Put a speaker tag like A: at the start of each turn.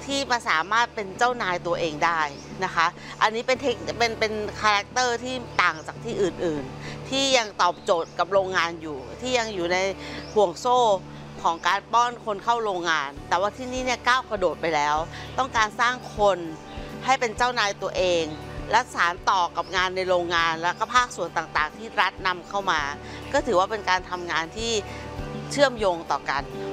A: ที่มาสามารถเป็นเจ้านายตัวเองได้นะคะอันนี้เป็นคาแรคเตอร์ที่ต่างจากที่อื่นๆที่ยังตอบโจทย์กับโรงงานอยู่ที่ยังอยู่ในห่วงโซ่ของการป้อนคนเข้าโรงงานแต่ว่าที่นี่เนี่ยก้าวกระโดดไปแล้วต้องการสร้างคนให้เป็นเจ้านายตัวเองและสานต่อกับงานในโรงงานแล้วก็ภาคส่วนต่างๆที่รัฐนำเข้ามาก็ถือว่าเป็นการทำงานที่เชื่อมโยงต่อกัน